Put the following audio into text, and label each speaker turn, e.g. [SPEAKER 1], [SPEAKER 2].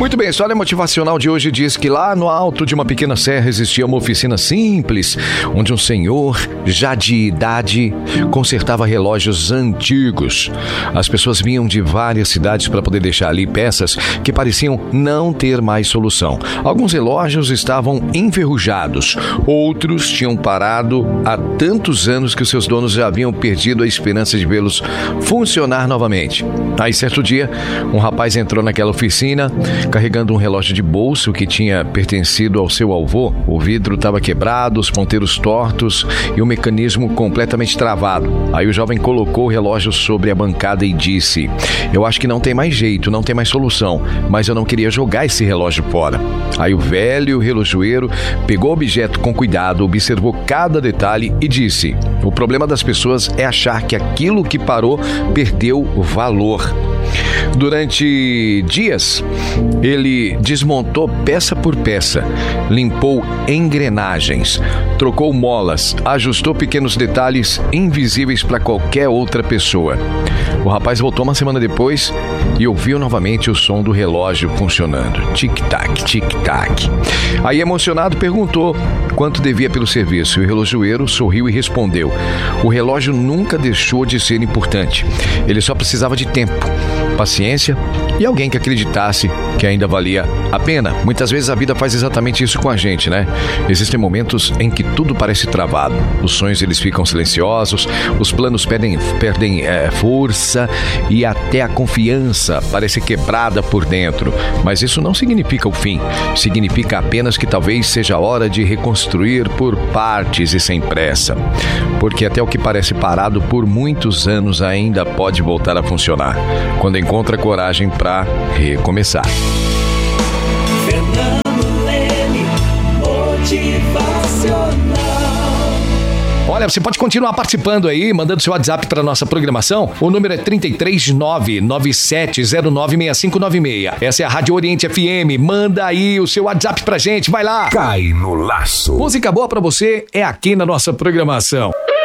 [SPEAKER 1] Muito bem, a história motivacional de hoje diz que lá no alto de uma pequena serra existia uma oficina simples, onde um senhor, já de idade, consertava relógios antigos. As pessoas vinham de várias cidades para poder deixar ali peças que pareciam não ter mais solução. Alguns relógios estavam enferrujados, outros tinham parado há tantos anos que os seus donos já haviam perdido a esperança de vê-los funcionar novamente. Aí, certo dia, um rapaz entrou naquela oficina carregando um relógio de bolso que tinha pertencido ao seu avô. O vidro estava quebrado, os ponteiros tortos e o mecanismo completamente travado. Aí o jovem colocou o relógio sobre a bancada e disse: "Eu acho que não tem mais jeito, não tem mais solução, mas eu não queria jogar esse relógio fora." Aí o velho relojoeiro pegou o objeto com cuidado, observou cada detalhe e disse: "O problema das pessoas é achar que aquilo que parou perdeu valor." Durante dias, ele desmontou peça por peça, limpou engrenagens, trocou molas, ajustou pequenos detalhes invisíveis para qualquer outra pessoa. O rapaz voltou uma semana depois e ouviu novamente o som do relógio funcionando. Tic-tac, tic-tac. Aí, emocionado, perguntou quanto devia pelo serviço. E o relojoeiro sorriu e respondeu: "O relógio nunca deixou de ser importante. Ele só precisava de tempo, paciência e alguém que acreditasse que ainda valia a pena." Muitas vezes a vida faz exatamente isso com a gente, né? Existem momentos em que tudo parece travado. Os sonhos, eles ficam silenciosos, os planos perdem força e até a confiança parece quebrada por dentro. Mas isso não significa o fim. Significa apenas que talvez seja a hora de reconstruir por partes e sem pressa. Porque até o que parece parado por muitos anos ainda pode voltar a funcionar, quando encontra coragem para recomeçar.
[SPEAKER 2] Fernando Leme, motivacional.
[SPEAKER 1] Olha, você pode continuar participando aí, mandando seu WhatsApp para nossa programação. O número é 33997096596. Essa é a Rádio Oriente FM. Manda aí o seu WhatsApp pra gente, vai lá.
[SPEAKER 3] Cai no laço.
[SPEAKER 1] Música boa pra você é aqui na nossa programação.